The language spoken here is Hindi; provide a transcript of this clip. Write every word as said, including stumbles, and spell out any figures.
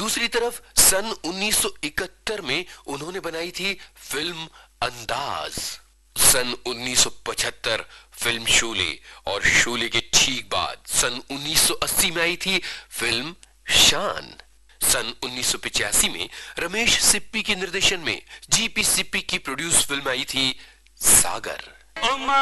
दूसरी तरफ सन उन्नीस सौ इकहत्तर में उन्होंने बनाई थी फिल्म अंदाज। सन उन्नीस सौ पचहत्तर फिल्म शोले, और शोले के ठीक बाद सन उन्नीस सौ अस्सी में आई थी फिल्म शान। सन उन्नीस सौ पचासी में रमेश सिप्पी के निर्देशन में जीपी सिप्पी की प्रोड्यूस फिल्म आई थी सागर।